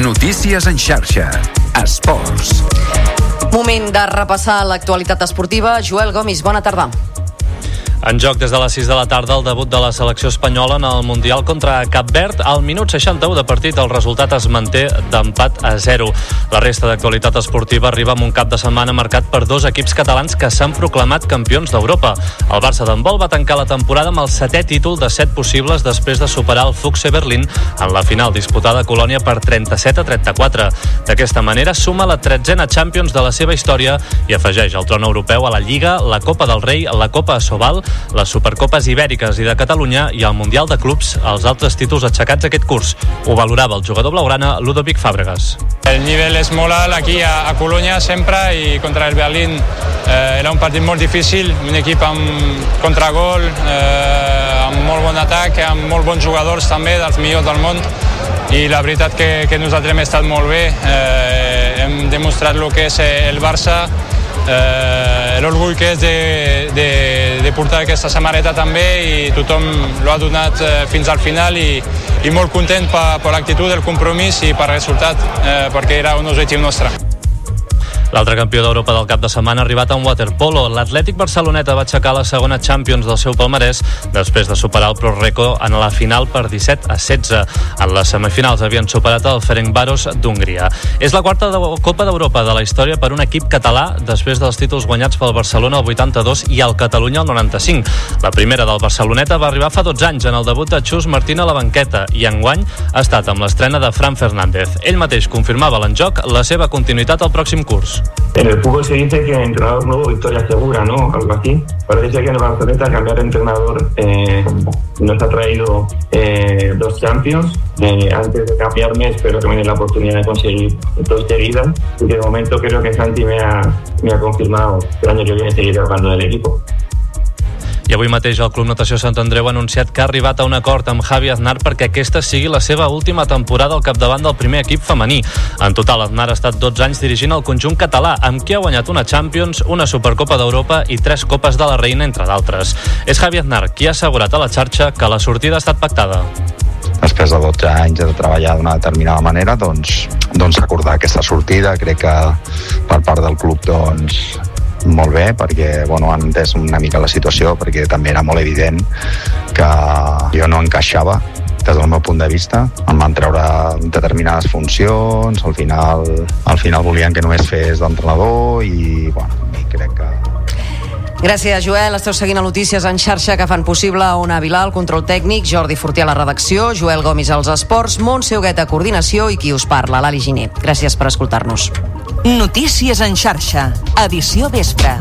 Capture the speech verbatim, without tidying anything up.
Notícies en xarxa. Esports. Moment de repassar l'actualitat esportiva. Joel Gomis, bona tarda. En joc des de les sis de la tarda el debut de la selecció espanyola en el Mundial contra Cap Verd. Al minut seixanta-u de partit el resultat es manté d'empat a zero. La resta d'actualitat esportiva arriba amb un cap de setmana marcat per dos equips catalans que s'han proclamat campions d'Europa. El Barça d'handbol va tancar la temporada amb el setè títol de set possibles després de superar el Füchse Berlín en la final disputada a Colònia per trenta-set a trenta-quatre. D'aquesta manera suma la tretzena Champions de la seva història i afegeix el tron europeu a la Lliga, la Copa del Rei, la Copa Asobal, les Supercopes Ibèriques i de Catalunya i el Mundial de Clubs, els altres títols aixecats aquest curs. Ho valorava el jugador blaugrana Ludovic Fàbregas. El nivell és molt alt aquí a, a Colònia sempre, i contra el Berlín eh, era un partit molt difícil, un equip amb contragol, eh, amb molt bon atac, amb molt bons jugadors també, dels millors del món, i la veritat que, que nosaltres hem estat molt bé, eh, hem demostrat el que és el Barça, eh, l'orgull que és de, de, de portar aquesta samarreta també, i tothom l'ho ha donat eh, fins al final, i, i molt content per, per l'actitud, el compromís i per el resultat, eh, perquè era un objectiu nostre. L'altre campió d'Europa del cap de setmana ha arribat en waterpolo. L'Atlètic Barceloneta va aixecar la segona Champions del seu palmarès després de superar el Pro Reco en la final per disset a setze. En les semifinals havien superat el Ferencváros d'Hongria. És la quarta de Copa d'Europa de la història per un equip català després dels títols guanyats pel Barcelona el vuitanta-dos i el Catalunya el noranta-cinc. La primera del Barceloneta va arribar fa dotze anys en el debut de Xus Martín a la banqueta, i enguany ha estat amb l'estrena de Fran Fernández. Ell mateix confirmava a l'enjoc la seva continuïtat al pròxim curs. En el fútbol se dice que entrenador nuevo, victoria segura, ¿no? Algo así. Parece ser que en el Barcelona cambiar de entrenador eh, nos ha traído eh, dos Champions. Eh, antes de cambiarme espero que me dé la oportunidad de conseguir dos seguidas. Y que de momento creo que Santi me ha, me ha confirmado que el año que viene seguiré jugando del equipo. I avui mateix el Club Natació Sant Andreu ha anunciat que ha arribat a un acord amb Javi Aznar perquè aquesta sigui la seva última temporada al capdavant del primer equip femení. En total, Aznar ha estat dotze anys dirigint el conjunt català, amb qui ha guanyat una Champions, una Supercopa d'Europa i tres Copes de la Reina, entre d'altres. És Javi Aznar qui ha assegurat a la xarxa que la sortida ha estat pactada. Després de dotze anys de treballar d'una determinada manera, doncs, doncs acordar aquesta sortida. Crec que per part del club, doncs, molt bé, perquè bueno, han entès una mica la situació, perquè també era molt evident que jo no encaixava des del meu punt de vista. Em van treure determinades funcions, al final, al final volien que només fes d'entrenador, i bueno, i crec que... Gràcies, Joel. Esteu seguint a Notícies en xarxa, que fan possible Ona Vilà, el control tècnic, Jordi Fortià a la redacció, Joel Gomis als esports, Montse Huguet a coordinació i qui us parla, l'Ali Giner. Gràcies per escoltar-nos. Notícies en xarxa, edició vespre.